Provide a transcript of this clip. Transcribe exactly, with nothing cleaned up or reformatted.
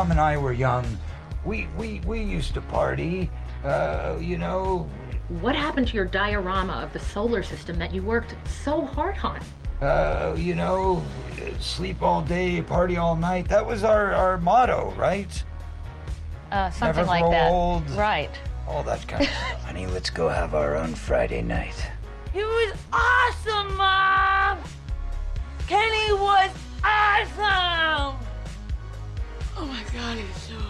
Mom and I were young, we we we used to party. Uh, you know. What happened to your diorama of the solar system that you worked so hard on? Uh, you know, sleep all day, party all night. That was our, our motto, right? Uh, something Never like grow that. old. Right. All that kind of stuff. Honey, let's go have our own Friday night. It was awesome, Mom! Kenny was awesome! Oh my God, he's so